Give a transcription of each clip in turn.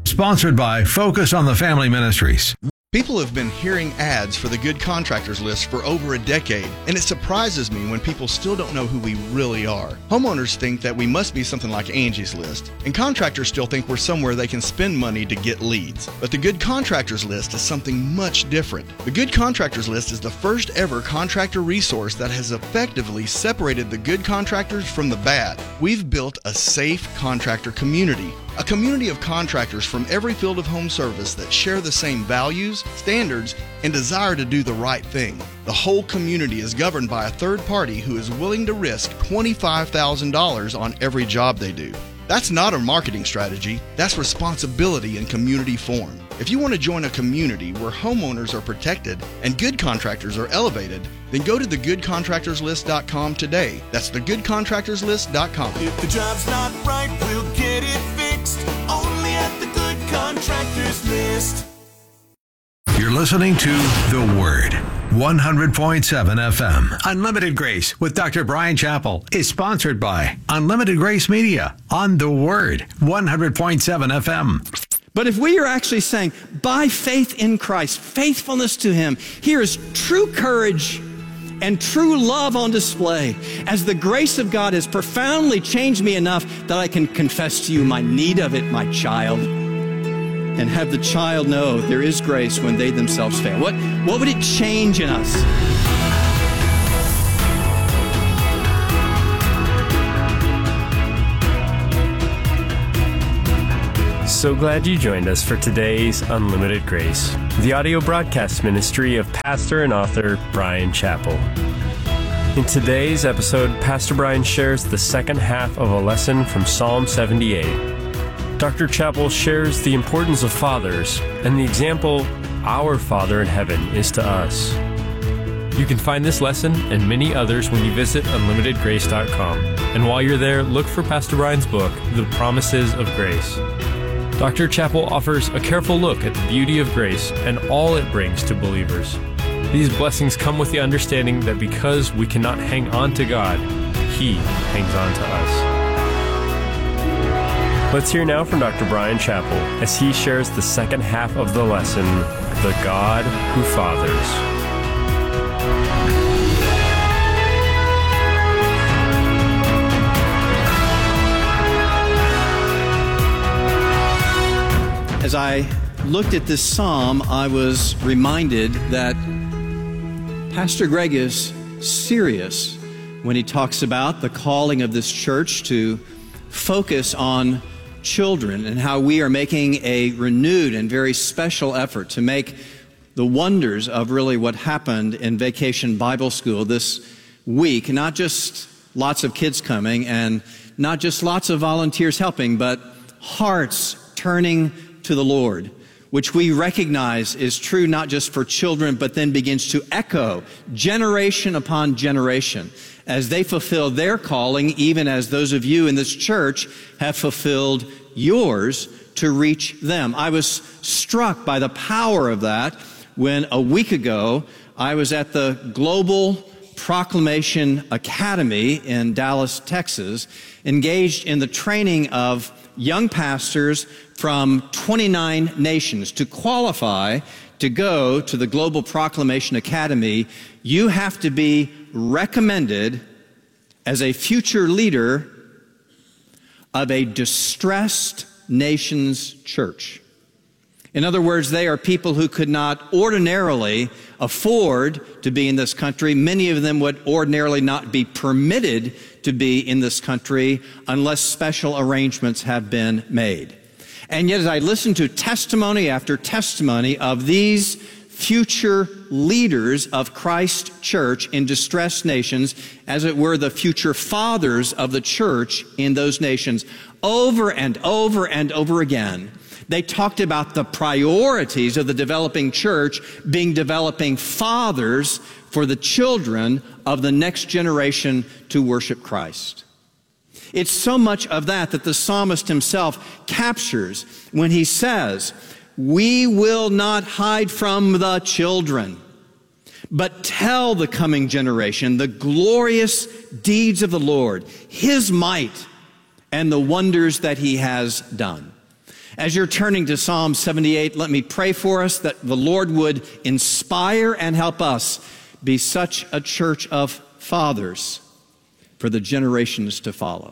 Sponsored by Focus on the Family Ministries. People have been hearing ads for the Good Contractors List for over a decade, and it surprises me when people still don't know who we really are. Homeowners think that we must be something like Angie's List, and contractors still think we're somewhere they can spend money to get leads. But the Good Contractors List is something much different. The Good Contractors List is the first ever contractor resource that has effectively separated the good contractors from the bad. We've built a safe contractor community. A community of contractors from every field of home service that share the same values, standards, and desire to do the right thing. The whole community is governed by a third party who is willing to risk $25,000 on every job they do. That's not a marketing strategy, that's responsibility in community form. If you want to join a community where homeowners are protected and good contractors are elevated, then go to thegoodcontractorslist.com today. That's thegoodcontractorslist.com. If the job's not right, we'll get it fixed. Only at the Good Contractors List. You're listening to The Word. 100.7 FM. Unlimited Grace with Dr. Brian Chappell is sponsored by Unlimited Grace Media on The Word. 100.7 FM. But if we are actually saying, by faith in Christ, faithfulness to Him, here is true courage and true love on display, as the grace of God has profoundly changed me enough that I can confess to you my need of it, my child, and have the child know there is grace when they themselves fail. What would it change in us? So glad you joined us for today's Unlimited Grace, the audio broadcast ministry of pastor and author Brian Chappell. In today's episode, Pastor Brian shares the second half of a lesson from Psalm 78. Dr. Chappell shares the importance of fathers and the example our Father in heaven is to us. You can find this lesson and many others when you visit unlimitedgrace.com. And while you're there, look for Pastor Brian's book, The Promises of Grace. Dr. Chappell offers a careful look at the beauty of grace and all it brings to believers. These blessings come with the understanding that because we cannot hang on to God, He hangs on to us. Let's hear now from Dr. Brian Chappell as he shares the second half of the lesson, The God Who Fathers. As I looked at this psalm, I was reminded that Pastor Greg is serious when he talks about the calling of this church to focus on children and how we are making a renewed and very special effort to make the wonders of really what happened in Vacation Bible School this week, not just lots of kids coming and not just lots of volunteers helping, but hearts turning to the Lord, which we recognize is true not just for children, but then begins to echo generation upon generation as they fulfill their calling, even as those of you in this church have fulfilled yours to reach them. I was struck by the power of that when a week ago I was at the Global Proclamation Academy in Dallas, Texas, engaged in the training of young pastors from 29 nations. To qualify to go to the Global Proclamation Academy, you have to be recommended as a future leader of a distressed nation's church. In other words, they are people who could not ordinarily afford to be in this country. Many of them would ordinarily not be permitted to be in this country unless special arrangements have been made. And yet, as I listen to testimony after testimony of these future leaders of Christ Church in distressed nations, as it were the future fathers of the church in those nations, over and over and over again, they talked about the priorities of the developing church being developing fathers for the children of the next generation to worship Christ. It's so much of that that the psalmist himself captures when he says, "We will not hide from the children, but tell the coming generation the glorious deeds of the Lord, His might, and the wonders that He has done." As you're turning to Psalm 78, let me pray for us that the Lord would inspire and help us be such a church of fathers for the generations to follow.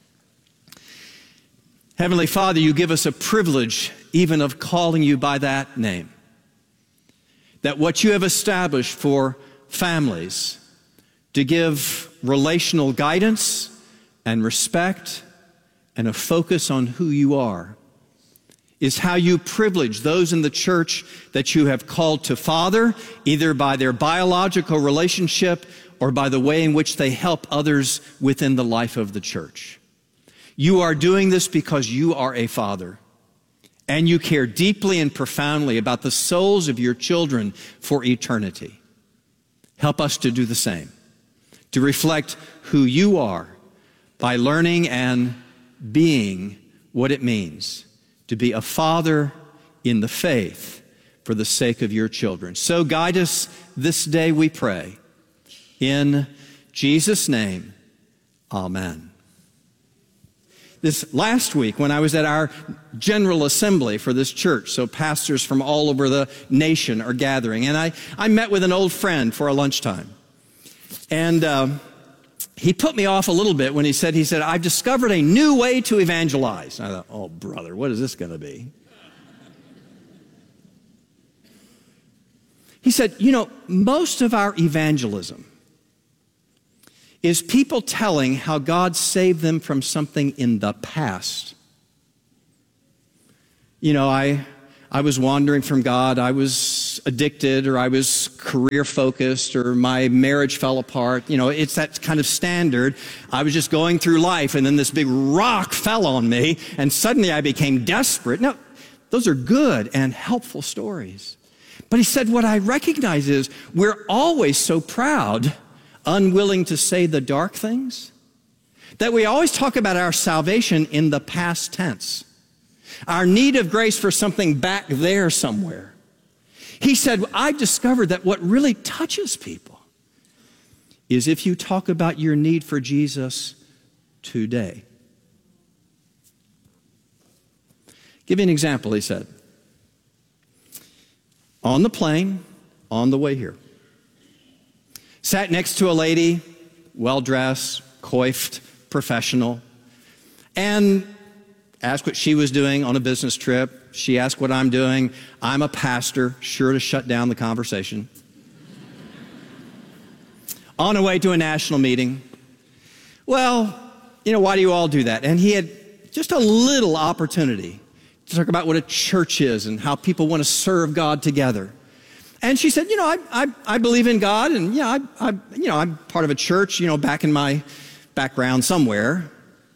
Heavenly Father, you give us a privilege even of calling you by that name. That what you have established for families to give relational guidance and respect and a focus on who you are is how you privilege those in the church that you have called to father, either by their biological relationship or by the way in which they help others within the life of the church. You are doing this because you are a father, and you care deeply and profoundly about the souls of your children for eternity. Help us to do the same, to reflect who you are by learning and being what it means to be a father in the faith for the sake of your children. So guide us this day, we pray. In Jesus' name, amen. This last week, when I was at our General Assembly for this church, so pastors from all over the nation are gathering, and I met with an old friend for a lunchtime. And he put me off a little bit when he said, I've discovered a new way to evangelize. And I thought, oh, brother, what is this going to be? He said, most of our evangelism is people telling how God saved them from something in the past. I was wandering from God, I was addicted, or I was career focused, or my marriage fell apart. It's that kind of standard. I was just going through life, and then this big rock fell on me, and suddenly I became desperate. Now, those are good and helpful stories. But he said, what I recognize is we're always so proud, unwilling to say the dark things, that we always talk about our salvation in the past tense. Our need of grace for something back there somewhere. He said, I've discovered that what really touches people is if you talk about your need for Jesus today. Give you an example, he said. On the plane, on the way here, sat next to a lady, well-dressed, coiffed, professional, and asked what she was doing on a business trip. She asked what I'm doing. I'm a pastor, sure to shut down the conversation. On her way to a national meeting. Well, why do you all do that? And he had just a little opportunity to talk about what a church is and how people want to serve God together. And she said, I believe in God, and I'm part of a church, back in my background somewhere.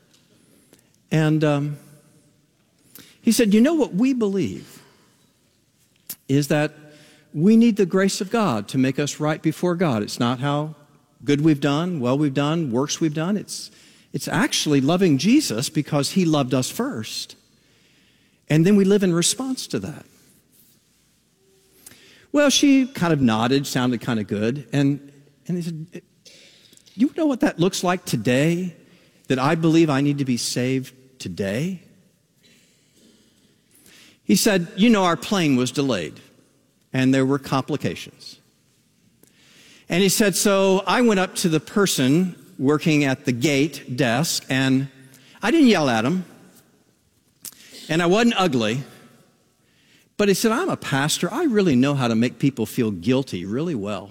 And he said, what we believe is that we need the grace of God to make us right before God. It's not how good we've done, well we've done, works we've done. It's actually loving Jesus because he loved us first. And then we live in response to that. Well, she kind of nodded, sounded kind of good. And he said, you know what that looks like today? That I believe I need to be saved today? He said, our plane was delayed and there were complications. And he said, so I went up to the person working at the gate desk and I didn't yell at him and I wasn't ugly, but he said, I'm a pastor. I really know how to make people feel guilty really well.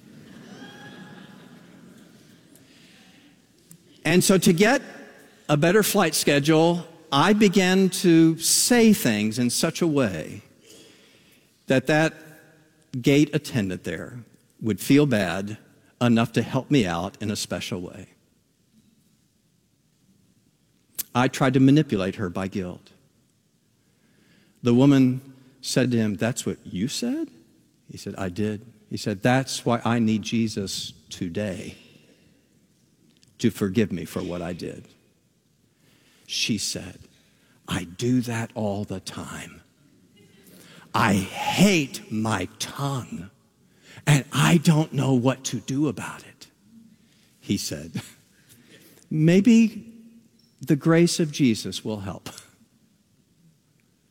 And so to get a better flight schedule, I began to say things in such a way that gate attendant there would feel bad enough to help me out in a special way. I tried to manipulate her by guilt. The woman said to him, that's what you said? He said, I did. He said, that's why I need Jesus today to forgive me for what I did. She said, I do that all the time. I hate my tongue, and I don't know what to do about it. He said, maybe the grace of Jesus will help.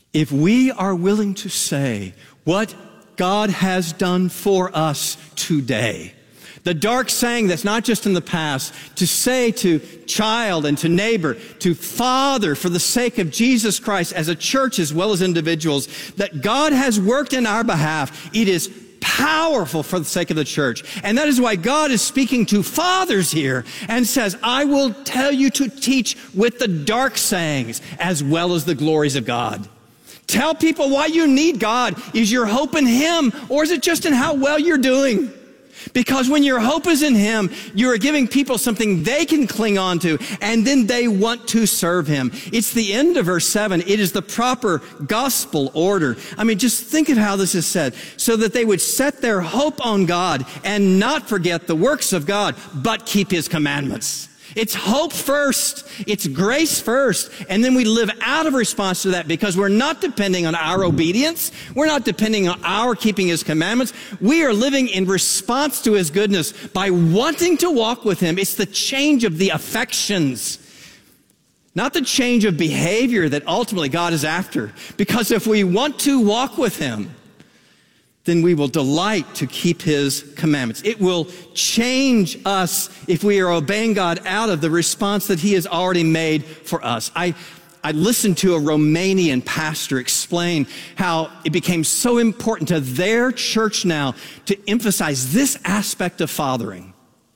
If we are willing to say what God has done for us today, the dark saying that's not just in the past, to say to child and to neighbor, to father, for the sake of Jesus Christ, as a church as well as individuals, that God has worked in our behalf, it is powerful for the sake of the church. And that is why God is speaking to fathers here and says, I will tell you to teach with the dark sayings as well as the glories of God. Tell people why you need God. Is your hope in Him, or is it just in how well you're doing? Because when your hope is in Him, you are giving people something they can cling on to, and then they want to serve Him. It's the end of verse 7. It is the proper gospel order. I mean, just think of how this is said. So that they would set their hope on God and not forget the works of God, but keep His commandments. It's hope first. It's grace first. And then we live out of response to that because we're not depending on our obedience. We're not depending on our keeping His commandments. We are living in response to His goodness by wanting to walk with Him. It's the change of the affections, not the change of behavior that ultimately God is after. Because if we want to walk with Him, then we will delight to keep His commandments. It will change us if we are obeying God out of the response that He has already made for us. I listened to a Romanian pastor explain how it became so important to their church now to emphasize this aspect of fathering.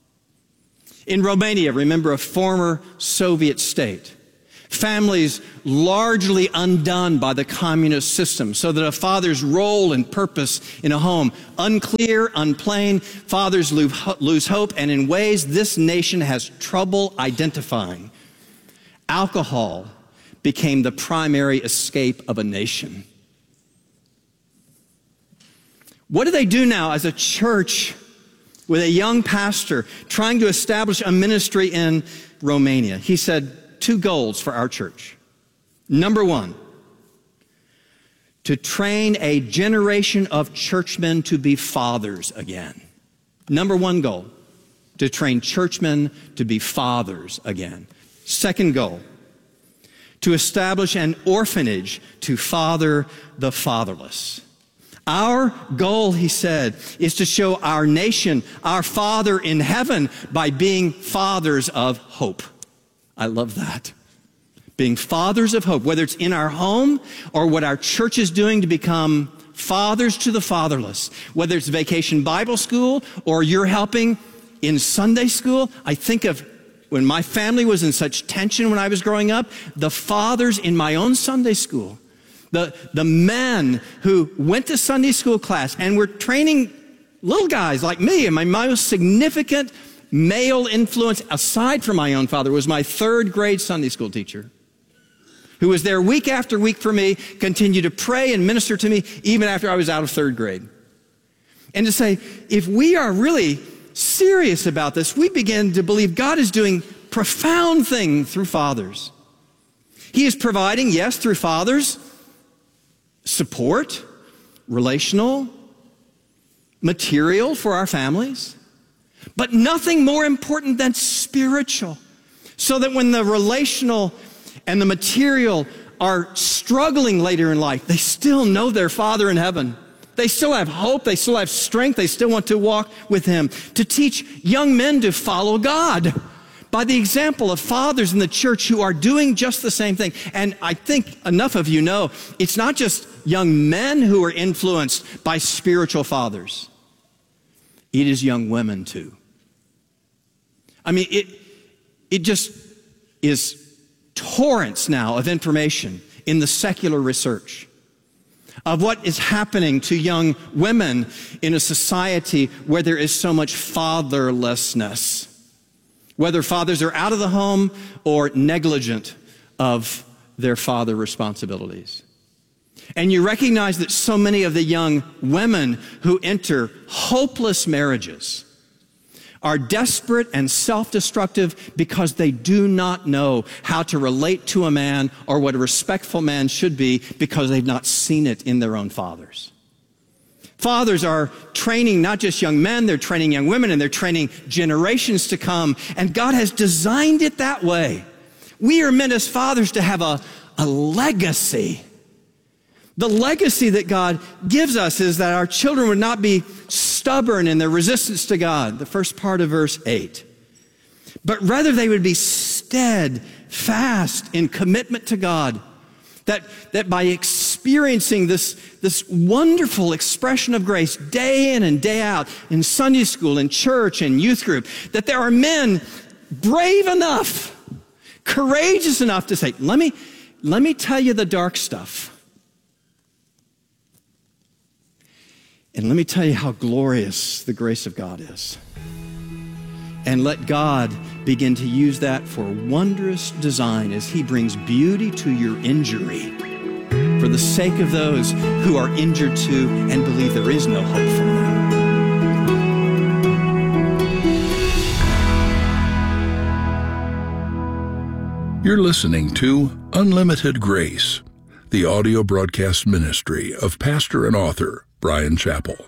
In Romania, remember, a former Soviet state, families largely undone by the communist system, so that a father's role and purpose in a home, unclear, unplain, fathers lose hope, and in ways this nation has trouble identifying. Alcohol became the primary escape of a nation. What do they do now as a church with a young pastor trying to establish a ministry in Romania? He said, 2 goals for our church. Number 1, to train a generation of churchmen to be fathers again. Number 1 goal, to train churchmen to be fathers again. Second goal, to establish an orphanage to father the fatherless. Our goal, he said, is to show our nation, our Father in heaven, by being fathers of hope. I love that. Being fathers of hope, whether it's in our home or what our church is doing to become fathers to the fatherless, whether it's Vacation Bible School or you're helping in Sunday school. I think of when my family was in such tension when I was growing up, the fathers in my own Sunday school, the men who went to Sunday school class and were training little guys like me, and my most significant male influence, aside from my own father, was my 3rd grade Sunday school teacher, who was there week after week for me, continued to pray and minister to me even after I was out of 3rd grade. And to say, if we are really serious about this, we begin to believe God is doing profound things through fathers. He is providing, yes, through fathers, support, relational, material for our families, but nothing more important than spiritual. So that when the relational and the material are struggling later in life, they still know their Father in heaven. They still have hope. They still have strength. They still want to walk with Him. To teach young men to follow God by the example of fathers in the church who are doing just the same thing. And I think enough of you know, it's not just young men who are influenced by spiritual fathers. It is young women too. I mean, it just is torrents now of information in the secular research of what is happening to young women in a society where there is so much fatherlessness, whether fathers are out of the home or negligent of their father responsibilities. And you recognize that so many of the young women who enter hopeless marriages are desperate and self-destructive because they do not know how to relate to a man or what a respectful man should be because they've not seen it in their own fathers. Fathers are training not just young men, they're training young women, and they're training generations to come. And God has designed it that way. We are meant as fathers to have a legacy. The legacy that God gives us is that our children would not be stubborn in their resistance to God, the first part of verse 8, but rather they would be steadfast in commitment to God, that by experiencing this wonderful expression of grace day in and day out in Sunday school, in church, and youth group, that there are men brave enough, courageous enough to say, let me tell you the dark stuff. And let me tell you how glorious the grace of God is. And let God begin to use that for wondrous design as He brings beauty to your injury for the sake of those who are injured too and believe there is no hope for them. You're listening to Unlimited Grace, the audio broadcast ministry of pastor and author Bryan Chapell.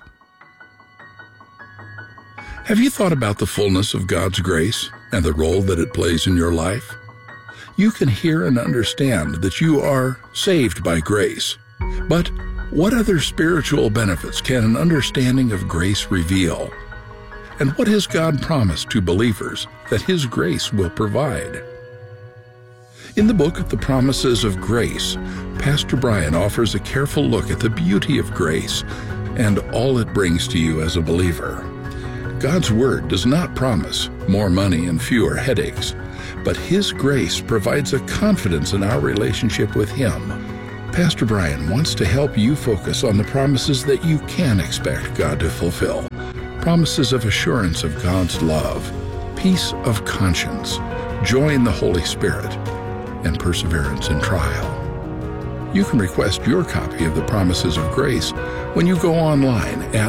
Have you thought about the fullness of God's grace and the role that it plays in your life? You can hear and understand that you are saved by grace. But what other spiritual benefits can an understanding of grace reveal? And what has God promised to believers that His grace will provide? In the book of the Promises of Grace, Pastor Bryan offers a careful look at the beauty of grace and all it brings to you as a believer. God's Word does not promise more money and fewer headaches, but His grace provides a confidence in our relationship with Him. Pastor Bryan wants to help you focus on the promises that you can expect God to fulfill. Promises of assurance of God's love, peace of conscience, joy in the Holy Spirit, and perseverance in trial. You can request your copy of the Promises of Grace when you go online at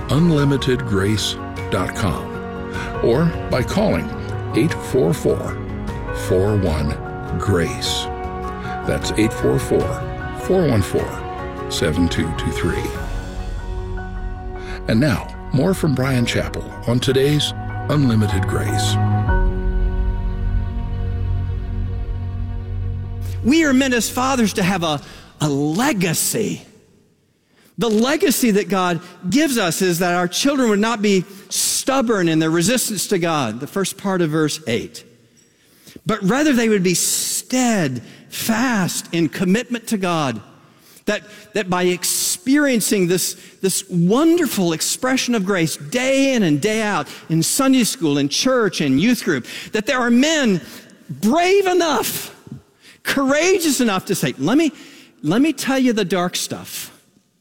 unlimitedgrace.com or by calling 844-41-GRACE. That's 844-414-7223. And now, more from Bryan Chapell on today's Unlimited Grace. We are meant as fathers to have a legacy. The legacy that God gives us is that our children would not be stubborn in their resistance to God, the first part of verse 8, but rather they would be steadfast in commitment to God, that by experiencing this wonderful expression of grace day in and day out in Sunday school, in church, and youth group, that there are men brave enough, courageous enough to say, let me tell you the dark stuff.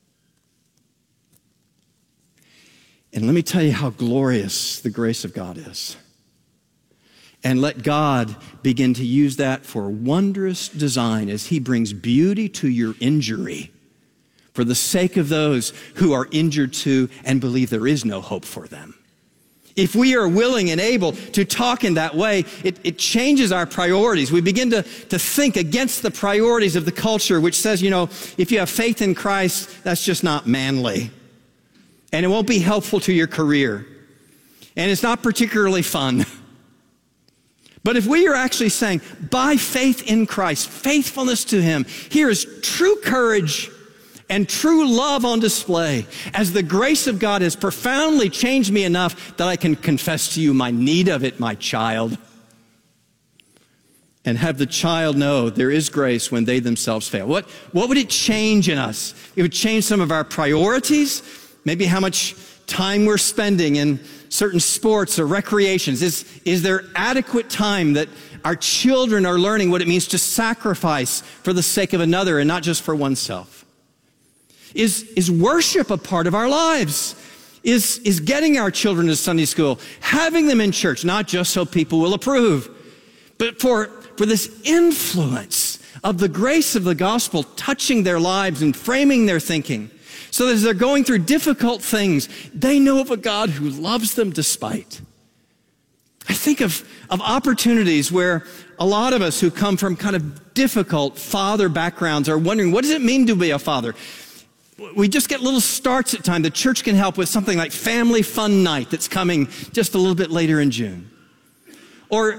And let me tell you how glorious the grace of God is. And let God begin to use that for wondrous design as He brings beauty to your injury for the sake of those who are injured too and believe there is no hope for them. If we are willing and able to talk in that way, it changes our priorities. We begin to think against the priorities of the culture, which says, if you have faith in Christ, that's just not manly. And it won't be helpful to your career. And it's not particularly fun. But if we are actually saying, by faith in Christ, faithfulness to Him, here is true courage and true love on display, as the grace of God has profoundly changed me enough that I can confess to you my need of it, my child. And have the child know there is grace when they themselves fail. What would it change in us? It would change some of our priorities, maybe how much time we're spending in certain sports or recreations. Is there adequate time that our children are learning what it means to sacrifice for the sake of another and not just for oneself? Is worship a part of our lives? Is getting our children to Sunday school, having them in church, not just so people will approve, but for this influence of the grace of the gospel touching their lives and framing their thinking, so that as they're going through difficult things, they know of a God who loves them despite. I think of opportunities where a lot of us who come from kind of difficult father backgrounds are wondering, what does it mean to be a father? We just get little starts at time. The church can help with something like Family Fun Night that's coming just a little bit later in June. Or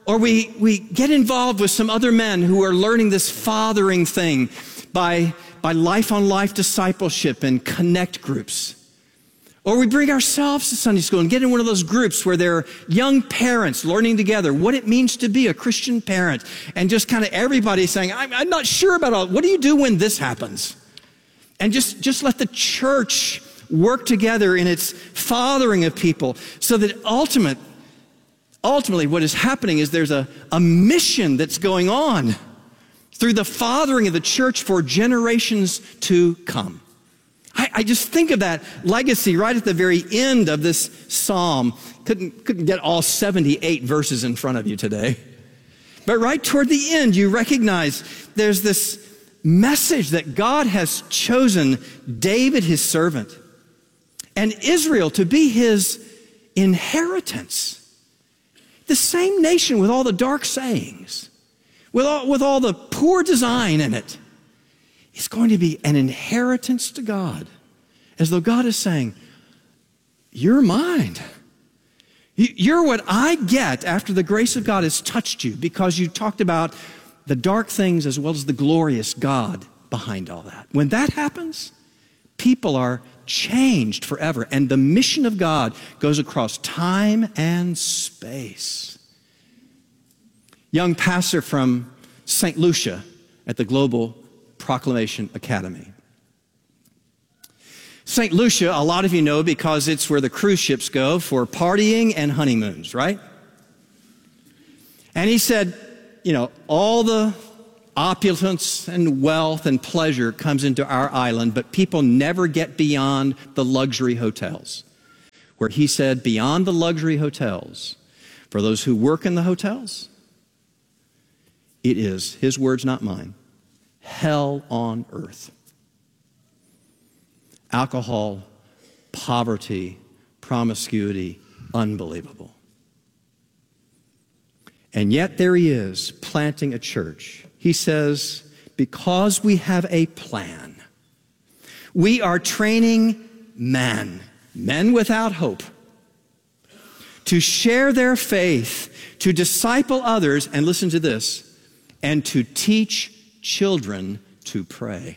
Or we get involved with some other men who are learning this fathering thing by life-on-life discipleship and connect groups. Or we bring ourselves to Sunday school and get in one of those groups where there are young parents learning together what it means to be a Christian parent. And just kind of everybody saying, I'm not sure about all, what do you do when this happens? And just let the church work together in its fathering of people so that ultimately what is happening is there's a mission that's going on through the fathering of the church for generations to come. I just think of that legacy right at the very end of this psalm. Couldn't get all 78 verses in front of you today. But right toward the end, you recognize there's this message that God has chosen David, his servant, and Israel to be his inheritance. The same nation with all the dark sayings, with all the poor design in it, is going to be an inheritance to God. As though God is saying, you're mine. You're what I get after the grace of God has touched you because you talked about the dark things as well as the glorious God behind all that. When that happens, people are changed forever. And the mission of God goes across time and space. Young pastor from St. Lucia at the Global Proclamation Academy. St. Lucia, a lot of you know because it's where the cruise ships go for partying and honeymoons, right? And he said, all the opulence and wealth and pleasure comes into our island, but people never get beyond the luxury hotels. Where he said, beyond the luxury hotels, for those who work in the hotels, it is, his words, not mine, hell on earth. Alcohol, poverty, promiscuity, unbelievable. And yet there he is, planting a church. He says, because we have a plan, we are training men without hope, to share their faith, to disciple others, and listen to this, and to teach children to pray.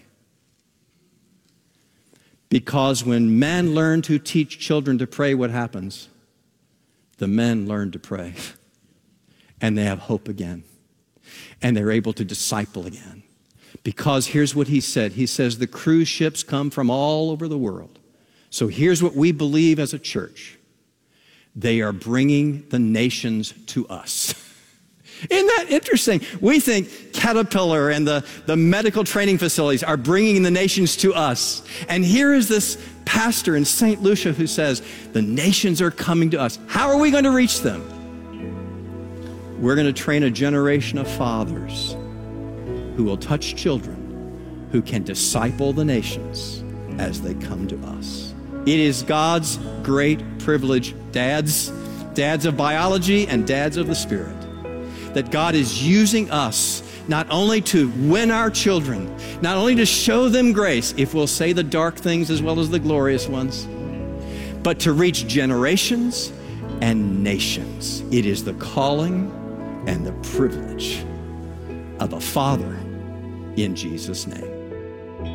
Because when men learn to teach children to pray, what happens? The men learn to pray. And they have hope again. And they're able to disciple again. Because here's what he said. He says the cruise ships come from all over the world. So here's what we believe as a church. They are bringing the nations to us. Isn't that interesting? We think Caterpillar and the medical training facilities are bringing the nations to us. And here is this pastor in St. Lucia who says, the nations are coming to us. How are we going to reach them? We're going to train a generation of fathers who will touch children who can disciple the nations as they come to us. It is God's great privilege, dads of biology and dads of the Spirit, that God is using us not only to win our children, not only to show them grace, if we'll say the dark things as well as the glorious ones, but to reach generations and nations. It is the calling and the privilege of a father in Jesus' name.